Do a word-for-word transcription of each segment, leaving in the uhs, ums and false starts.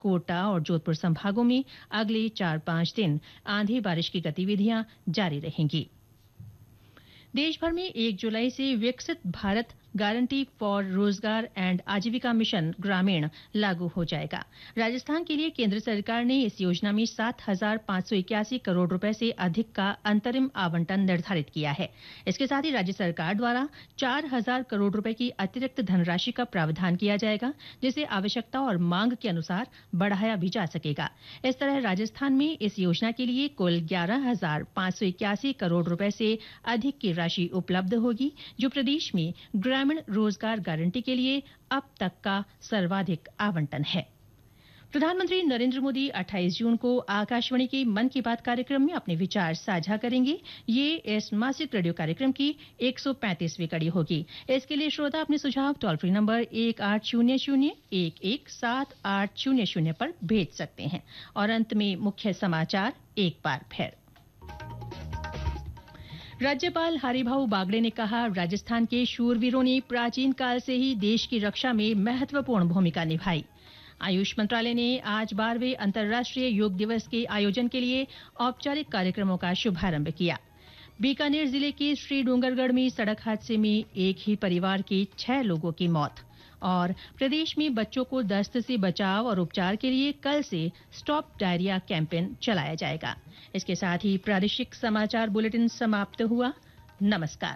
कोटा और जोधपुर संभागों में अगले चार पांच दिन आंधी बारिश की गतिविधियां जारी रहेंगी। देश भर में एक जुलाई से विकसित भारत गारंटी फॉर रोजगार एंड आजीविका मिशन ग्रामीण लागू हो जाएगा। राजस्थान के लिए केंद्र सरकार ने इस योजना में सात हजार पांच सौ इक्यासी करोड़ रुपए से अधिक का अंतरिम आवंटन निर्धारित किया है। इसके साथ ही राज्य सरकार द्वारा चार हजार करोड़ रुपए की अतिरिक्त धनराशि का प्रावधान किया जाएगा, जिसे आवश्यकता और मांग के अनुसार बढ़ाया भी जा सकेगा। इस तरह राजस्थान में इस योजना के लिए कुल ग्यारह हजार पांच सौ इक्यासी करोड़ रुपए से अधिक की राशि उपलब्ध होगी, जो प्रदेश में ग्रामीण रोजगार गारंटी के लिए अब तक का सर्वाधिक आवंटन है। प्रधानमंत्री नरेंद्र मोदी अट्ठाईस जून को आकाशवाणी के मन की बात कार्यक्रम में अपने विचार साझा करेंगे। ये इस मासिक रेडियो कार्यक्रम की एक सौ पैंतीसवीं कड़ी होगी। इसके लिए श्रोता अपने सुझाव टोल फ्री नंबर एक आठ शून्य शून्य एक एक सात आठ शून्य शून्य पर भेज सकते हैं। और अंत में मुख्य समाचार एक बार फिर। राज्यपाल हरिभाऊ बागड़े ने कहा, राजस्थान के शूरवीरों ने प्राचीन काल से ही देश की रक्षा में महत्वपूर्ण भूमिका निभाई। आयुष मंत्रालय ने आज बारहवें अंतर्राष्ट्रीय योग दिवस के आयोजन के लिए औपचारिक कार्यक्रमों का शुभारंभ किया। बीकानेर जिले के श्री डूंगरगढ़ में सड़क हादसे में एक ही परिवार के छह लोगों की मौत। और प्रदेश में बच्चों को दस्त से बचाव और उपचार के लिए कल से स्टॉप डायरिया कैंपेन चलाया जाएगा। इसके साथ ही प्रादेशिक समाचार बुलेटिन समाप्त हुआ। नमस्कार।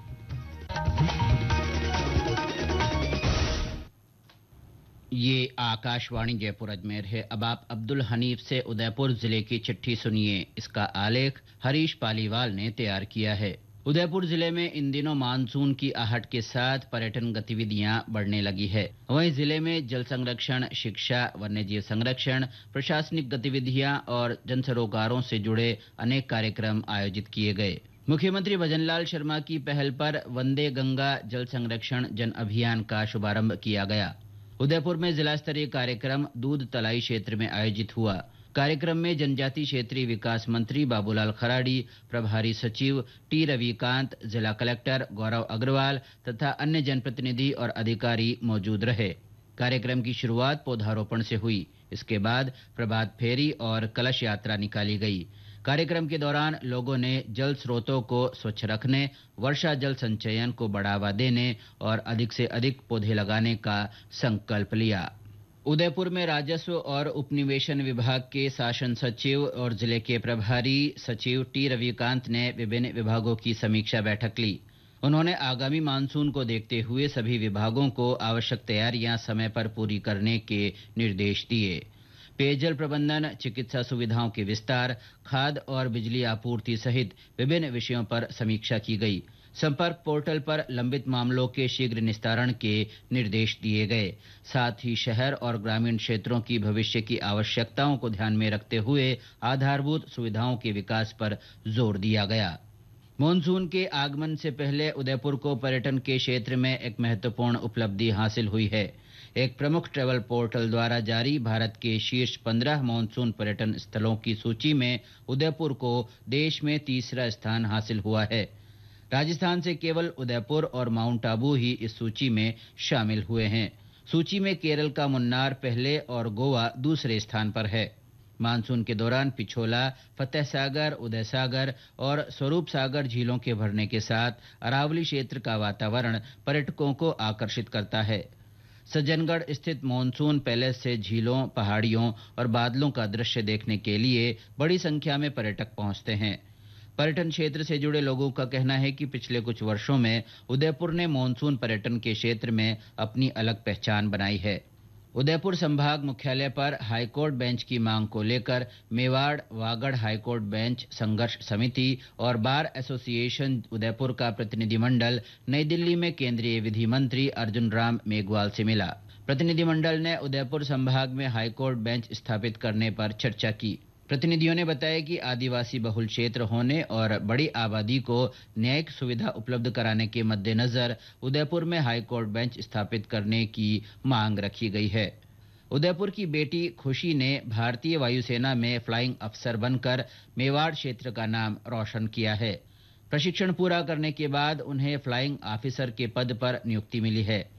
ये आकाशवाणी जयपुर अजमेर है। अब आप अब्दुल हनीफ से उदयपुर जिले की चिट्ठी सुनिए। इसका आलेख हरीश पालीवाल ने तैयार किया है। उदयपुर जिले में इन दिनों मानसून की आहट के साथ पर्यटन गतिविधियां बढ़ने लगी है। वहीं जिले में जल संरक्षण, शिक्षा, वन्यजीव संरक्षण, प्रशासनिक गतिविधियां और जन सरोकारों से जुड़े अनेक कार्यक्रम आयोजित किए गए। मुख्यमंत्री भजनलाल शर्मा की पहल पर वंदे गंगा जल संरक्षण जन अभियान का शुभारंभ किया गया। उदयपुर में जिला स्तरीय कार्यक्रम दूध तलाई क्षेत्र में आयोजित हुआ। कार्यक्रम में जनजातीय क्षेत्रीय विकास मंत्री बाबूलाल खराड़ी, प्रभारी सचिव टी रविकांत, जिला कलेक्टर गौरव अग्रवाल तथा अन्य जनप्रतिनिधि और अधिकारी मौजूद रहे। कार्यक्रम की शुरुआत पौधारोपण से हुई। इसके बाद प्रभात फेरी और कलश यात्रा निकाली गई। कार्यक्रम के दौरान लोगों ने जल स्रोतों को स्वच्छ रखने, वर्षा जल संचयन को बढ़ावा देने और अधिक से अधिक पौधे लगाने का संकल्प लिया। उदयपुर में राजस्व और उपनिवेशन विभाग के शासन सचिव और जिले के प्रभारी सचिव टी रविकांत ने विभिन्न विभागों की समीक्षा बैठक ली। उन्होंने आगामी मानसून को देखते हुए सभी विभागों को आवश्यक तैयारियां समय पर पूरी करने के निर्देश दिए। पेयजल प्रबंधन, चिकित्सा सुविधाओं के विस्तार, खाद और बिजली आपूर्ति सहित विभिन्न विषयों पर समीक्षा की गई। संपर्क पोर्टल पर लंबित मामलों के शीघ्र निस्तारण के निर्देश दिए गए। साथ ही शहर और ग्रामीण क्षेत्रों की भविष्य की आवश्यकताओं को ध्यान में रखते हुए आधारभूत सुविधाओं के विकास पर जोर दिया गया। मॉनसून के आगमन से पहले उदयपुर को पर्यटन के क्षेत्र में एक महत्वपूर्ण उपलब्धि हासिल हुई है। एक प्रमुख ट्रैवल पोर्टल द्वारा जारी भारत के शीर्ष पंद्रह मॉनसून पर्यटन स्थलों की सूची में उदयपुर को देश में तीसरा स्थान हासिल हुआ है। राजस्थान से केवल उदयपुर और माउंट आबू ही इस सूची में शामिल हुए हैं। सूची में केरल का मुन्नार पहले और गोवा दूसरे स्थान पर है। मानसून के दौरान पिछोला, फतेह सागर, उदय सागर और स्वरूप सागर झीलों के भरने के साथ अरावली क्षेत्र का वातावरण पर्यटकों को आकर्षित करता है। सज्जनगढ़ स्थित मॉनसून पैलेस से झीलों, पहाड़ियों और बादलों का दृश्य देखने के लिए बड़ी संख्या में पर्यटक पहुंचते हैं। पर्यटन क्षेत्र से जुड़े लोगों का कहना है कि पिछले कुछ वर्षों में उदयपुर ने मॉनसून पर्यटन के क्षेत्र में अपनी अलग पहचान बनाई है। उदयपुर संभाग मुख्यालय पर हाईकोर्ट बेंच की मांग को लेकर मेवाड़ वागड़ हाईकोर्ट बेंच संघर्ष समिति और बार एसोसिएशन उदयपुर का प्रतिनिधिमंडल नई दिल्ली में केंद्रीय विधि मंत्री अर्जुन राम मेघवाल से मिला। प्रतिनिधिमंडल ने उदयपुर संभाग में हाईकोर्ट बेंच स्थापित करने पर चर्चा की। प्रतिनिधियों ने बताया कि आदिवासी बहुल क्षेत्र होने और बड़ी आबादी को न्यायिक सुविधा उपलब्ध कराने के मद्देनजर उदयपुर में हाईकोर्ट बेंच स्थापित करने की मांग रखी गई है। उदयपुर की बेटी खुशी ने भारतीय वायुसेना में फ्लाइंग अफसर बनकर मेवाड़ क्षेत्र का नाम रोशन किया है। प्रशिक्षण पूरा करने के बाद उन्हें फ्लाइंग ऑफिसर के पद पर नियुक्ति मिली है।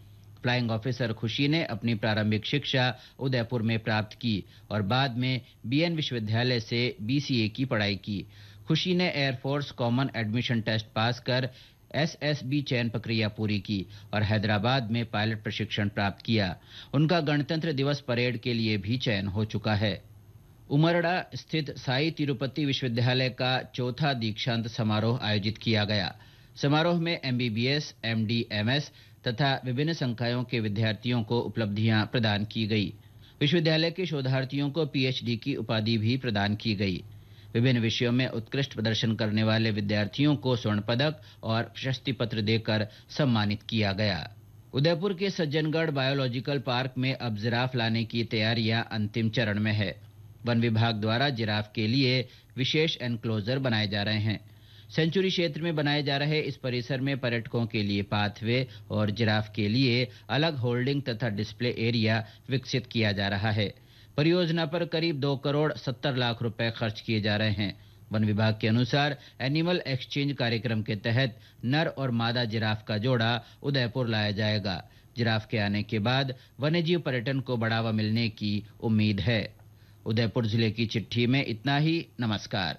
फ्लाइंग ऑफिसर खुशी ने अपनी प्रारंभिक शिक्षा उदयपुर में प्राप्त की और बाद में बीएन विश्वविद्यालय से बीसीए की पढ़ाई की। खुशी ने air force common admission test pass कर एसएसबी चयन प्रक्रिया पूरी की और हैदराबाद में पायलट प्रशिक्षण प्राप्त किया। उनका गणतंत्र दिवस परेड के लिए भी चयन हो चुका है। उमरड़ा स्थित साई तिरुपति विश्वविद्यालय का चौथा दीक्षांत समारोह आयोजित किया गया। समारोह में एमबीबीएस, एमडी, एमएस तथा विभिन्न संकायों के विद्यार्थियों को उपलब्धियां प्रदान की गई। विश्वविद्यालय के शोधार्थियों को पीएचडी की उपाधि भी प्रदान की गई। विभिन्न विषयों में उत्कृष्ट प्रदर्शन करने वाले विद्यार्थियों को स्वर्ण पदक और प्रशस्ति पत्र देकर सम्मानित किया गया। उदयपुर के सज्जनगढ़ बायोलॉजिकल पार्क में अब जिराफ लाने की तैयारियां अंतिम चरण में है। वन विभाग द्वारा जिराफ के लिए विशेष एनक्लोजर बनाए जा रहे हैं। सेंचुरी क्षेत्र में बनाए जा रहे इस परिसर में पर्यटकों के लिए पाथवे और जिराफ के लिए अलग होल्डिंग तथा डिस्प्ले एरिया विकसित किया जा रहा है। परियोजना पर करीब दो करोड़ सत्तर लाख रुपए खर्च किए जा रहे हैं। वन विभाग के अनुसार एनिमल एक्सचेंज कार्यक्रम के तहत नर और मादा जिराफ का जोड़ा उदयपुर लाया जाएगा। जिराफ के आने के बाद वन्यजीव पर्यटन को बढ़ावा मिलने की उम्मीद है। उदयपुर जिले की चिट्ठी में इतना ही। नमस्कार।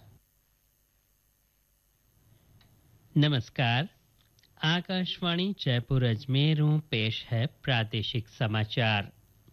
नमस्कार। आकाशवाणी जयपुर अजमेरों पेश है प्रादेशिक समाचार।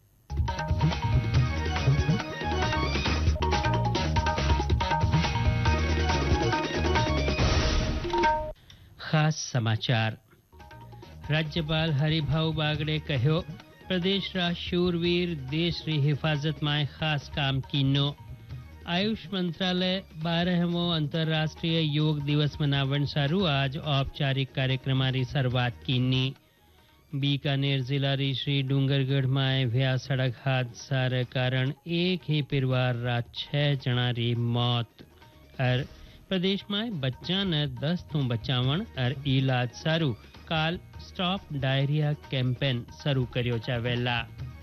खास समाचार। राज्यपाल हरिभाऊ बागड़े कहो, प्रदेश रा शूरवीर देश री हिफाजत में खास काम कीनो। आयुष मंत्रालय बारहवो अंतर्राष्ट्रीय योग दिवस मनावण सारू आज औपचारिक कार्यक्रमारी शुरुआत कीनी। बीकानेर जिला री श्री डूंगरगढ़ में हुआ सड़क हादसा रे कारण एक ही परिवार रा छह जना री मौत। और प्रदेश में बच्चा ने दस तू बचावण और इलाज सारू काल स्टॉप डायरिया कैंपेन शुरू कर्यो जावेला।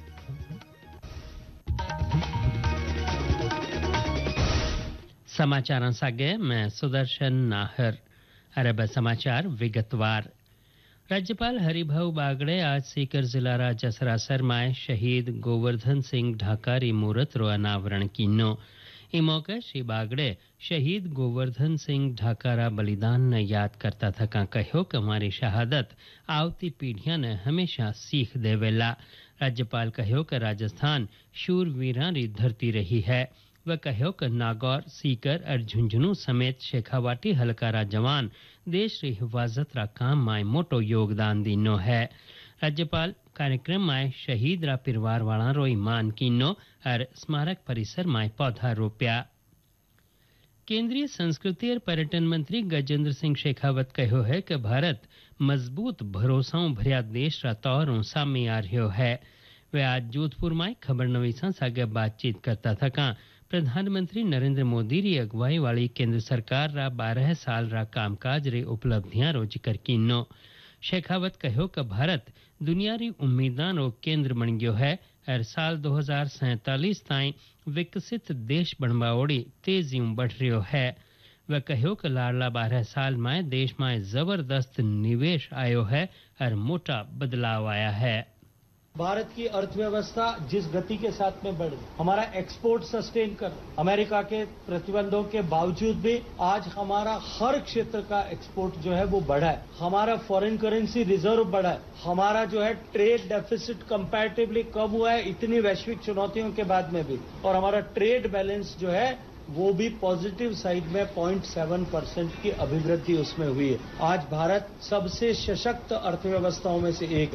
समाचार सागे मैं सुदर्शन नाहर। अरब समाचार विगतवार। राज्यपाल हरिभाऊ बागड़े आज सीकर जिला रा जसरासर में शहीद गोवर्धन सिंह ढाकारी मूर्त रो अनावरण कीनो। इस मौके श्री बागड़े शहीद गोवर्धन सिंह ढाकारा बलिदान ने याद करता थका कहो कि हमारी शहादत आवती पीढ़ियां ने हमेशा सीख देवेला। राज्यपाल कहो कि राजस्थान शूरवीरां री धरती रही है। वह कहो कि नागौर, सीकर और झुंझुनू समेत शेखावाटी हल्का रा जवान देश री हिफाजत रा काम में मोटो योगदान दीनो है। राज्यपाल कार्यक्रम में शहीद रा परिवार वाला रो ईमान कीनो और स्मारक परिसर में पौधा रोप्या। केंद्रीय संस्कृति और पर्यटन मंत्री गजेंद्र सिंह शेखावत कहो है कि भारत मजबूत भरोसाओं भरिया देश रा तौरों सामने आ रह्यो है। वे आज जोधपुर में खबर नवीसा सागे बातचीत करता था। प्रधानमंत्री नरेंद्र मोदी री अगुवाई वाली केंद्र सरकार रा बारह साल रा कामकाज रे उपलब्धियां रो जिक्र कीनो। शेखावत कहो कि भारत दुनिया री उम्मीदां रो केंद्र बन गयो है और साल दो हजार सैंतालीस ताईं विकसित देश बनवा ओड़ी तेजी बढ़ रह्यो है। वह कहो कि लाडला बारह साल में देश में जबरदस्त निवेश आयो है और मोटा बदलाव आया है। भारत की अर्थव्यवस्था जिस गति के साथ में बढ़ रही, हमारा एक्सपोर्ट सस्टेन कर, अमेरिका के प्रतिबंधों के बावजूद भी आज हमारा हर क्षेत्र का एक्सपोर्ट जो है वो बढ़ा है। हमारा फॉरेन करेंसी रिजर्व बढ़ा है। हमारा जो है ट्रेड डेफिसिट कंपैरेटिवली कम हुआ है इतनी वैश्विक चुनौतियों के बाद में भी। और हमारा ट्रेड बैलेंस जो है वो भी पॉजिटिव साइड में पॉइंट सेवन परसेंट की अभिवृद्धि उसमें हुई है। आज भारत सबसे सशक्त अर्थव्यवस्थाओं में से एक है।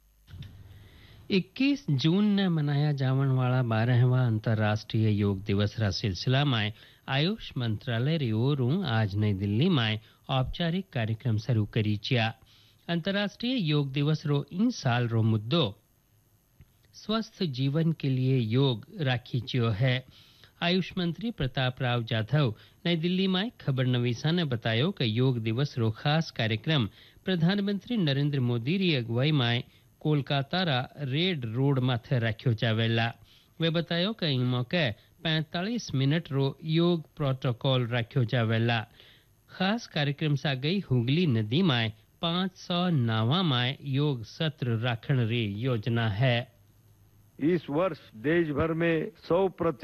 इक्कीस जून ने मनाया जावन वाला बारहवां अंतर्राष्ट्रीय योग दिवस रा सिलसिला में आयुष मंत्रालय री ओरों आज नई दिल्ली में औपचारिक कार्यक्रम शुरू करी चिया। अंतर्राष्ट्रीय योग दिवस रो इन साल रो मुद्दो स्वस्थ जीवन के लिए योग राखी चियो है। आयुष मंत्री प्रताप राव जाधव नई दिल्ली में खबर नवीसा ने बतायो कि योग दिवस रो खास कार्यक्रम प्रधानमंत्री नरेंद्र मोदी री अगुवाई में कोलकाता रा रेड रोड माथे रखियो जावेला। वे बतायो कि इन मौके पैंतालीस मिनट रो योग प्रोटोकॉल रखियो जावेला। खास कार्यक्रम सा गई हुगली नदी में पांच सौ नवा माय योग सत्र राखण री योजना है। इस वर्ष देश भर में सौ